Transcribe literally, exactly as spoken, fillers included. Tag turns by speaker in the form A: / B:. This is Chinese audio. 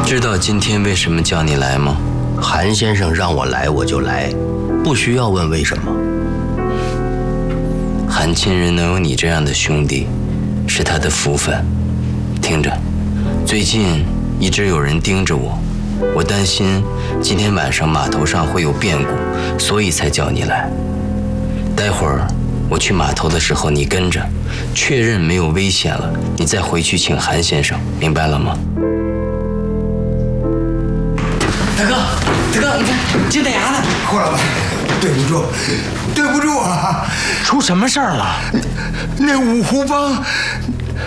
A: 知道今天为什么叫你来吗？
B: 韩先生让我来，我就来，不需要问为什么。
A: 韩亲人能有你这样的兄弟，是他的福分。听着，最近一直有人盯着我，我担心今天晚上码头上会有变故，所以才叫你来。待会儿我去码头的时候，你跟着，确认没有危险了，你再回去请韩先生，明白了吗？
C: 大哥，大哥，你看金大牙呢？
D: 胡老板，对不住，对不住啊！
C: 出什么事儿了？
D: 那五湖帮